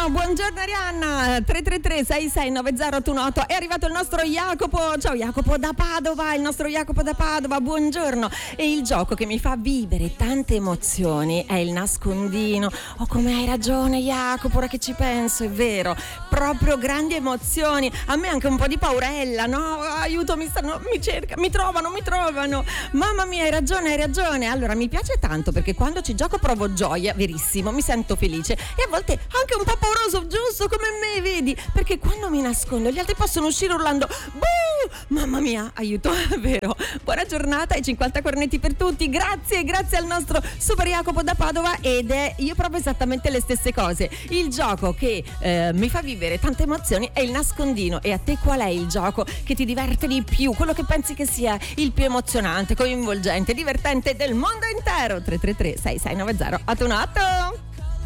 Buongiorno Arianna, 333-6690-818. È arrivato il nostro Jacopo. Ciao Jacopo da Padova, il nostro Jacopo da Padova, buongiorno. E il gioco che mi fa vivere tante emozioni è il nascondino. Oh, come hai ragione Jacopo, ora che ci penso, è vero, proprio grandi emozioni. A me anche un po' di paurella, no? Aiuto, mi cercano, mi trovano. Mamma mia, hai ragione. Allora mi piace tanto perché quando ci gioco provo gioia, verissimo, mi sento felice e a volte anche un po' pauroso, giusto come me, vedi? Perché quando mi nascondo gli altri possono uscire urlando buh! Mamma mia, aiuto, è vero. Buona giornata e 50 cornetti per tutti. Grazie al nostro Super Jacopo da Padova. Ed io provo esattamente le stesse cose. Il gioco che mi fa vivere tante emozioni è il nascondino. E a te qual è il gioco che ti diverte di più? Quello che pensi che sia il più emozionante, coinvolgente, divertente del mondo intero? 333-6690-818.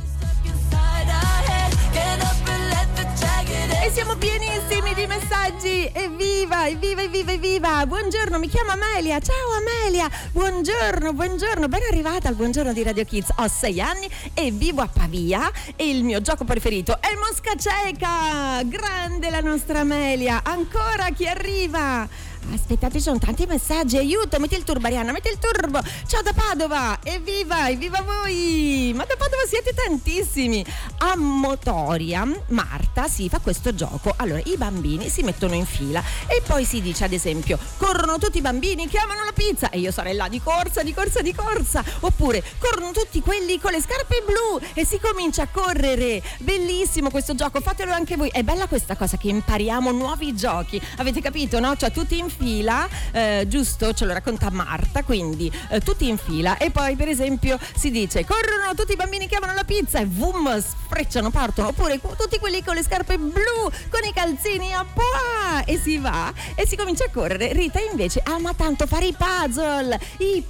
E siamo pienissimi di messaggi. Evviva. Buongiorno, mi chiamo Amelia. Ciao Amelia, buongiorno, ben arrivata al buongiorno di Radio Kids. Ho 6 anni e vivo a Pavia e il mio gioco preferito è Mosca Cieca. Grande la nostra Amelia. Ancora chi arriva? Aspettate, ci sono tanti messaggi, aiuto, metti il turbo Arianna, metti il turbo. Ciao da Padova, evviva voi, ma da Padova siete tantissimi. A Motoria Marta si fa questo gioco. Allora i bambini si mettono in fila e poi si dice ad esempio corrono tutti i bambini che amano la pizza e io sarei là di corsa, oppure corrono tutti quelli con le scarpe blu e si comincia a correre. Bellissimo questo gioco, fatelo anche voi. È bella questa cosa che impariamo nuovi giochi, avete capito, no? Cioè tutti in fila, giusto? Ce lo racconta Marta, quindi tutti in fila e poi per esempio si dice corrono tutti i bambini che amano la pizza e boom, sfrecciano, partono, oppure tutti quelli con le scarpe blu con i calzini a poa e si va e si comincia a correre. Rita invece ama tanto fare i puzzle,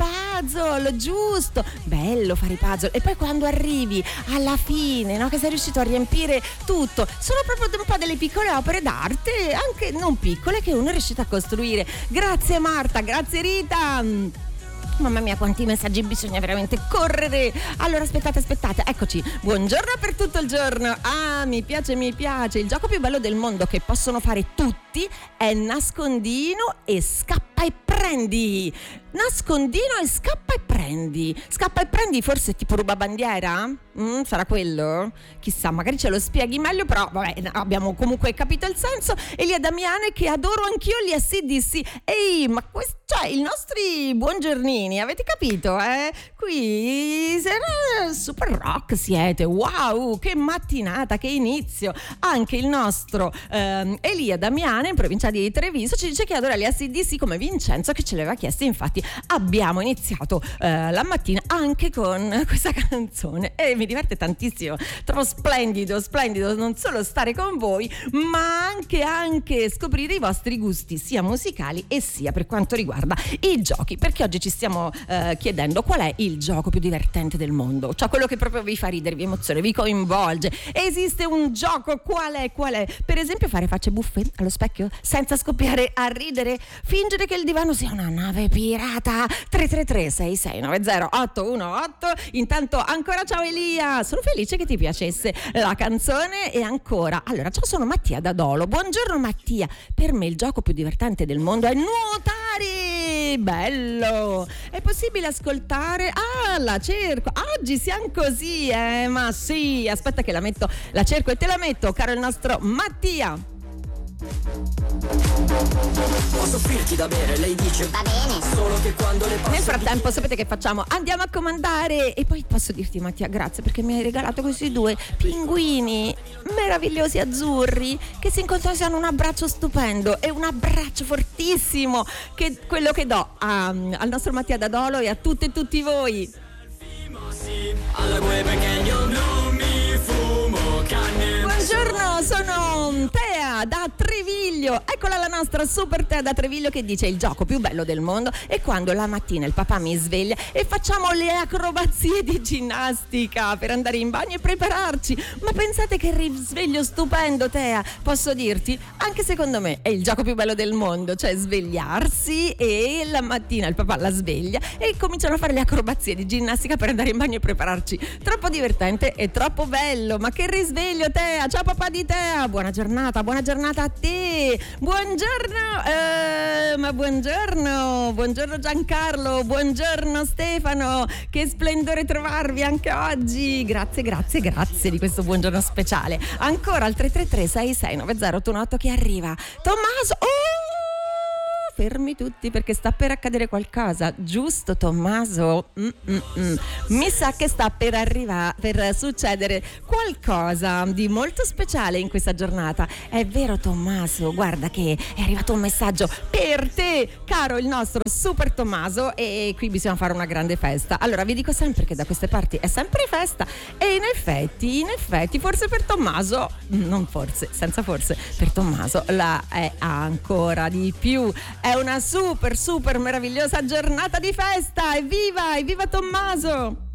giusto, bello fare i puzzle e poi quando arrivi alla fine, no, che sei riuscito a riempire tutto, sono proprio un po' delle piccole opere d'arte, anche non piccole, che uno è riuscito a costruire. Grazie Marta, grazie Rita. Mamma mia, quanti messaggi, bisogna veramente correre. Allora aspettate, eccoci. Buongiorno per tutto il giorno. Mi piace. Il gioco più bello del mondo che possono fare tutti è nascondino e scappa e prendi. Nascondino e scappa e prendi. Scappa e prendi forse tipo rubabandiera? Sarà quello? Chissà, magari ce lo spieghi meglio, però vabbè, abbiamo comunque capito il senso. Elia Damiane, che adoro anch'io gli AC/DC. Ehi, ma cioè i nostri buongiornini, avete capito, Qui super rock siete, wow, che mattinata, che inizio. Anche il nostro Elia Damiane in provincia di Treviso ci dice che adora gli AC/DC come Vincenzo, che ce l'aveva chiesto. Infatti abbiamo iniziato la mattina anche con questa canzone e mi diverte tantissimo, troppo splendido, non solo stare con voi ma anche scoprire i vostri gusti sia musicali e sia per quanto riguarda i giochi, perché oggi ci stiamo chiedendo qual è il gioco più divertente del mondo, cioè quello che proprio vi fa ridere, vi emoziona, vi coinvolge. Esiste un gioco, qual è? Per esempio fare facce buffe allo specchio senza scoppiare a ridere, fingere che il divano sia una nave pirata. 333-6690-818. Intanto ancora ciao Elia, sono felice che ti piacesse la canzone. E ancora, allora, ciao, sono Mattia da Dolo. Buongiorno Mattia, per me il gioco più divertente del mondo è nuotare. Bello, è possibile ascoltare? La cerco, oggi siamo così, ma sì, aspetta che la cerco e te la metto, caro il nostro Mattia. Posso offrirti da bere? Lei dice va bene. Solo che quando le passo. Nel frattempo sapete che facciamo? Andiamo a comandare. E poi posso dirti Mattia, grazie perché mi hai regalato questi 2 pinguini meravigliosi azzurri che si incontrano, si hanno un abbraccio stupendo e un abbraccio fortissimo, che quello che do al nostro Mattia da Dolo e a tutte e tutti voi. Buongiorno, sono Tea da Treviglio. Treviglio. Eccola la nostra Super Tea da Treviglio che dice: il gioco più bello del mondo è quando la mattina il papà mi sveglia e facciamo le acrobazie di ginnastica per andare in bagno e prepararci. Ma pensate che risveglio stupendo, Tea. Posso dirti, anche secondo me è il gioco più bello del mondo, cioè svegliarsi e la mattina il papà la sveglia e cominciano a fare le acrobazie di ginnastica per andare in bagno e prepararci. Troppo divertente e troppo bello. Ma che risveglio, Tea. Ciao papà di Tea, buona giornata a te. Buongiorno, ma buongiorno Giancarlo, buongiorno Stefano, che splendore trovarvi anche oggi. Grazie di questo buongiorno speciale. Ancora al 333 6690 818 che arriva Tommaso. Fermi tutti perché sta per accadere qualcosa, giusto Tommaso? Mi sa che sta per succedere qualcosa di molto speciale in questa giornata. È vero Tommaso, guarda che è arrivato un messaggio per te, caro il nostro Super Tommaso, e qui bisogna fare una grande festa. Allora vi dico sempre che da queste parti è sempre festa e in effetti forse per Tommaso, non forse, senza forse, per Tommaso la è ancora di più. È una super meravigliosa giornata di festa. Evviva Tommaso!